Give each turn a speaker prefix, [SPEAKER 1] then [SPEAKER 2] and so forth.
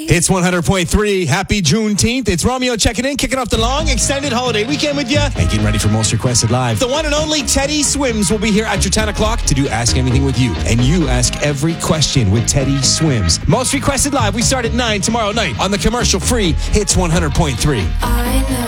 [SPEAKER 1] It's 100.3. Happy Juneteenth. It's Romeo checking in, kicking off the long extended holiday weekend with you and getting ready for Most Requested Live. The one and only Teddy Swims will be here at your 10 o'clock to do Ask Anything with you. And you ask every question with Teddy Swims. Most Requested Live. We start at 9 tomorrow night on the commercial-free Hits 100.3.
[SPEAKER 2] I know.